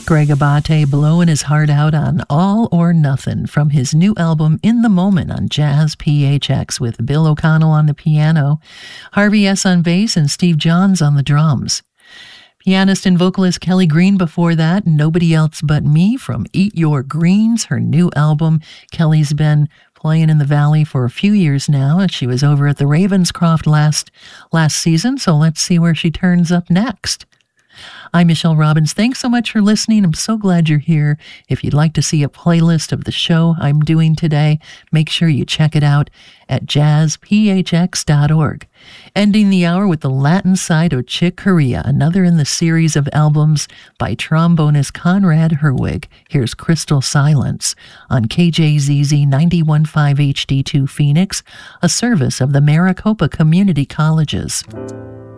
Greg Abate blowing his heart out on All or Nothing from his new album In the Moment on Jazz PHX with Bill O'Connell on the piano, Harvey S. on bass, and Steve Johns on the drums. Pianist and vocalist Kelly Green before that, Nobody Else But Me from Eat Your Greens, her new album. Kelly's been playing in the Valley for a few years now, and she was over at the Ravenscroft last season, so let's see where she turns up next. I'm Michelle Robbins. Thanks so much for listening. I'm so glad you're here. If you'd like to see a playlist of the show I'm doing today, make sure you check it out at jazzphx.org. Ending the hour with the Latin side of Chick Corea, another in the series of albums by trombonist Conrad Herwig. Here's Crystal Silence on KJZZ 91.5 HD2 Phoenix, a service of the Maricopa Community Colleges.